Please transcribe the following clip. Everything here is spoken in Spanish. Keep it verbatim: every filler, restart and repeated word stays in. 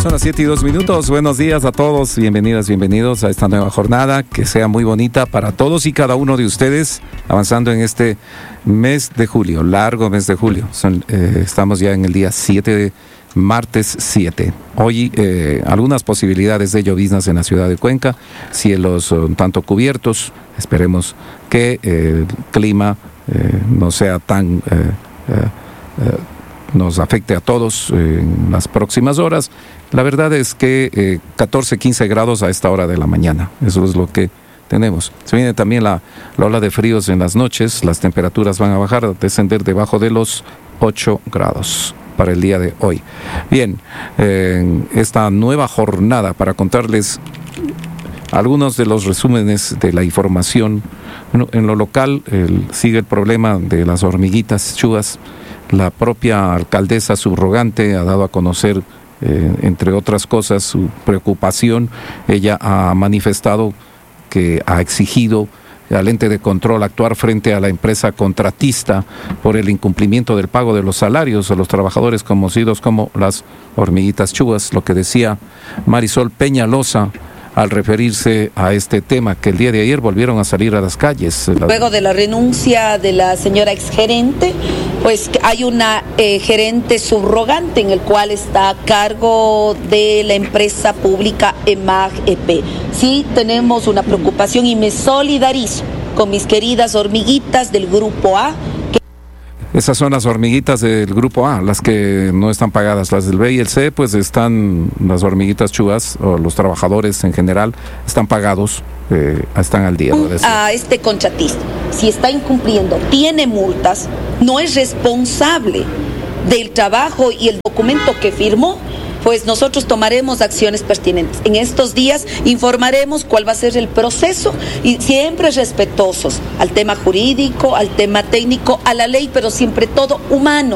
Son las siete y dos minutos. Buenos días a todos. Bienvenidas, bienvenidos a esta nueva jornada. Que sea muy bonita para todos y cada uno de ustedes. Avanzando en este mes de julio, largo mes de julio. Son, eh, estamos ya en el día siete, de martes siete. Hoy eh, algunas posibilidades de lloviznas en la ciudad de Cuenca. Cielos un tanto cubiertos. Esperemos que eh, el clima eh, no sea tan... Eh, eh, eh, nos afecte a todos eh, en las próximas horas. La verdad es que eh, catorce, quince grados a esta hora de la mañana. Eso es lo que tenemos. Se viene también la, la ola de fríos en las noches. Las temperaturas van a bajar, a descender debajo de los ocho grados para el día de hoy. Bien, eh, esta nueva jornada para contarles algunos de los resúmenes de la información. Bueno, en lo local el, sigue el problema de las hormiguitas chuvas. La propia alcaldesa subrogante ha dado a conocer, eh, entre otras cosas, su preocupación. Ella ha manifestado que ha exigido al ente de control actuar frente a la empresa contratista por el incumplimiento del pago de los salarios a los trabajadores conocidos como las hormiguitas chuvas, lo que decía Marisol Peñalosa al referirse a este tema, que el día de ayer volvieron a salir a las calles. Luego de la renuncia de la señora exgerente, pues hay una eh, gerente subrogante en el cual está a cargo de la empresa pública EMAG E P. Sí tenemos una preocupación y me solidarizo con mis queridas hormiguitas del Grupo A. Esas son las hormiguitas del Grupo A, las que no están pagadas. Las del B y el C, pues están, las hormiguitas chuvas, o los trabajadores en general, están pagados, eh, están al día. A este contratista, si está incumpliendo, tiene multas, no es responsable del trabajo y el documento que firmó, pues nosotros tomaremos acciones pertinentes. En estos días informaremos cuál va a ser el proceso y siempre respetuosos al tema jurídico, al tema técnico, a la ley, pero siempre todo humano.